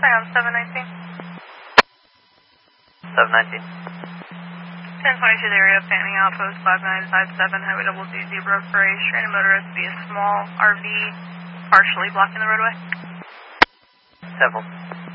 Scion 719. 719. 1022 area, Fanning Outpost 5957, Highway Double Z, Zebra for a stranded motorist via small RV partially blocking the roadway. Several.